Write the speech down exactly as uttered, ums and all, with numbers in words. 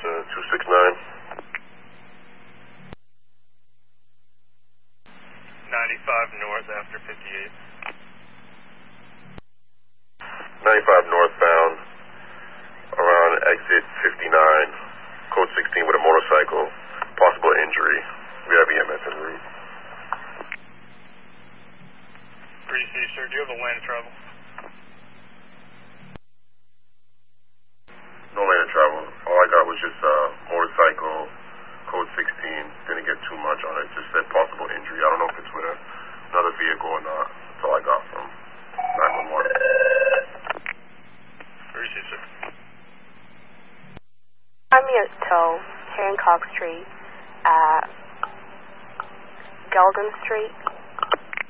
uh, two six nine. ninety-five north after fifty-eight. ninety-five northbound, around exit fifty-nine, code sixteen with a motorcycle, possible injury. We have E M S en route. three C, sir, do you have a lane of travel? No lane of travel. All I got was just uh, motorcycle, code sixteen. Didn't get too much on it. Just said possible injury. I don't know if it's with a, another vehicle or not. That's all I got from nine one one. three C, sir. I'm your tow, Hancock Street, uh, Geldon Street.